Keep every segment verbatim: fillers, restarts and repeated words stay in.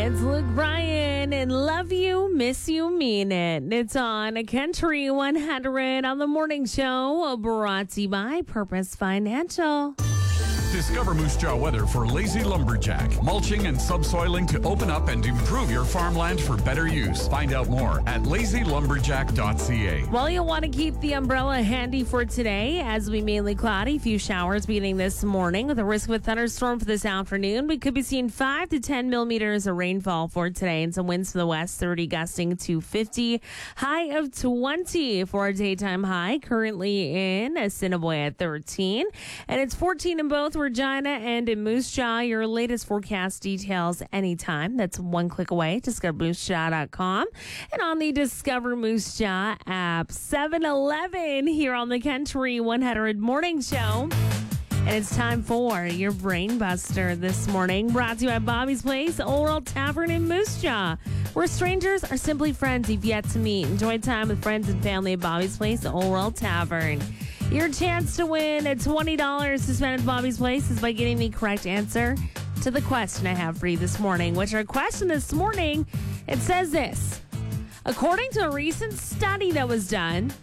It's Luke Bryan and Love You, Miss You, Mean It. It's on a Country one hundred on the morning show, brought to you by Purpose Financial. Discover Moose Jaw weather for lazy lumberjack. Mulching and subsoiling to open up and improve your farmland for better use. Find out more at lazy lumberjack dot c a. Well, you'll want to keep the umbrella handy for today as we mainly cloudy. Few showers beginning this morning with a risk of a thunderstorm for this afternoon. We could be seeing five to ten millimeters of rainfall for today and some winds to the west, thirty gusting to fifty. High of twenty for a daytime high. Currently in Assiniboia at thirteen. And it's fourteen in both Regina and in Moose Jaw. Your latest forecast details anytime. That's one click away. discover moose jaw dot com and on the Discover Moose Jaw app. seven eleven here on the Country one hundred Morning Show. And it's time for your Brain Buster this morning. Brought to you by Bobby's Place, Old World Tavern in Moose Jaw, where strangers are simply friends you've yet to meet. Enjoy time with friends and family at Bobby's Place, Old World Tavern. Your chance to win at twenty dollars to spend at Bobby's Place is by getting the correct answer to the question I have for you this morning, which our question this morning, it says this. According to a recent study that was done,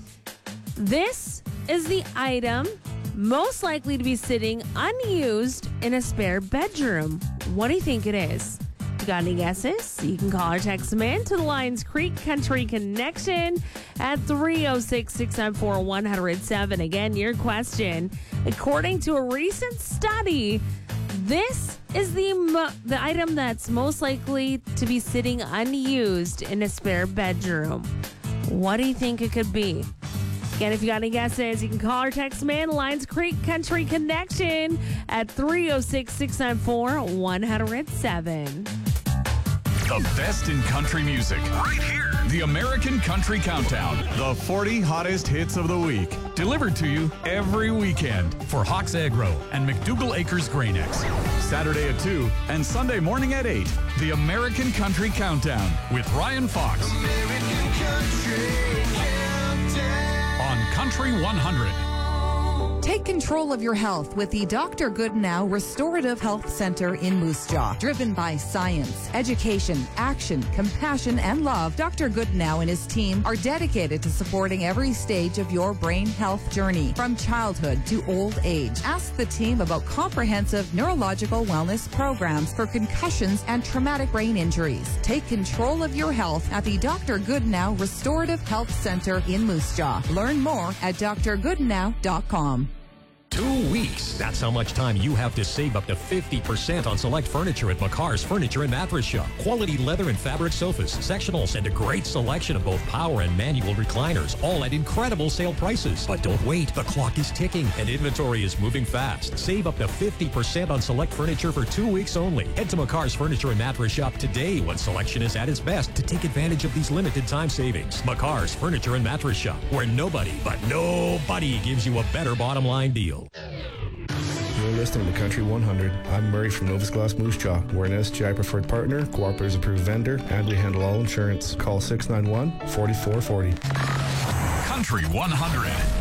this is the item most likely to be sitting unused in a spare bedroom. What do you think it is? You got any guesses? You can call or text them in to the Lions Creek Country Connection at three oh six, six nine four, one oh seven. Again, your question. According to a recent study, this is the mo- the item that's most likely to be sitting unused in a spare bedroom. What do you think it could be? Again, if you got any guesses, you can call or text them in. Lions Creek Country Connection at three oh six, six nine four, one oh seven. The best in country music. Right here. The American Country Countdown. The forty hottest hits of the week. Delivered to you every weekend for Hawks Agro and McDougall Acres Grain-X. Saturday at two and Sunday morning at eight. The American Country Countdown with Ryan Fox. American Country Countdown. On Country one hundred. Take control of your health with the Doctor Goodnow Restorative Health Center in Moose Jaw. Driven by science, education, action, compassion, and love, Doctor Goodnow and his team are dedicated to supporting every stage of your brain health journey, from childhood to old age. Ask the team about comprehensive neurological wellness programs for concussions and traumatic brain injuries. Take control of your health at the Doctor Goodnow Restorative Health Center in Moose Jaw. Learn more at d r goodnow dot com. Two weeks. That's how much time you have to save up to fifty percent on select furniture at McCarr's Furniture and Mattress Shop. Quality leather and fabric sofas, sectionals, and a great selection of both power and manual recliners, all at incredible sale prices. But don't wait. The clock is ticking and inventory is moving fast. Save up to fifty percent on select furniture for two weeks only. Head to McCarr's Furniture and Mattress Shop today when selection is at its best to take advantage of these limited time savings. McCarr's Furniture and Mattress Shop, where nobody, but nobody gives you a better bottom line deal. You're listening to Country one hundred. I'm Murray from Novus Glass Moose Jaw. We're an S G I preferred partner, Cooperatives approved vendor, and we handle all insurance. Call six nine one, four four four zero. Country one hundred.